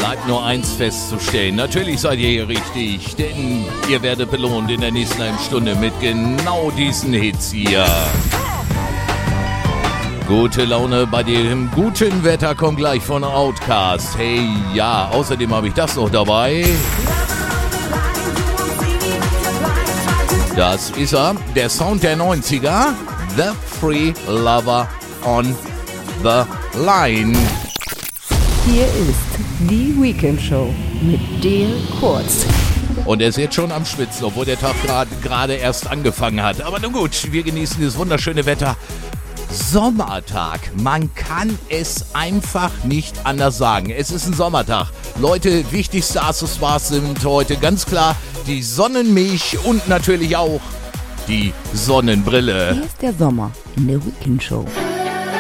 bleibt nur eins festzustellen. Natürlich seid ihr hier richtig, denn ihr werdet belohnt in der nächsten halben Stunde mit genau diesen Hits hier. Gute Laune bei dem guten Wetter kommt gleich von Outkast. Hey, ja, außerdem habe ich das noch dabei. Das ist er, der Sound der 90er. The Free Lover on the Line. Hier ist die Weekend Show mit Dale Kurz. Und er ist jetzt schon am Schwitzen, obwohl der Tag gerade erst angefangen hat. Aber nun gut, wir genießen dieses wunderschöne Wetter. Sommertag, man kann es einfach nicht anders sagen. Es ist ein Sommertag. Leute, wichtigste Accessoires sind heute ganz klar die Sonnenmilch und natürlich auch die Sonnenbrille. Hier ist der Sommer in der Weekend Show.